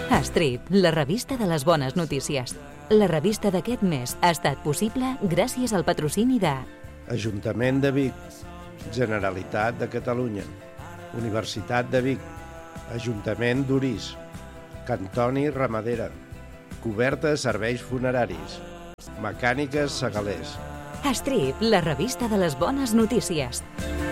Strip, la revista de les bones notícies. La revista d'aquest mes ha estat possible gràcies al patrocini de Ajuntament de Vic, Generalitat de Catalunya, Universitat de Vic, Ajuntament d'Orís, Cantoni Ramadera, Coberta Serveis Funeraris, Mecàniques Segalers. Strip, la revista de les bones notícies.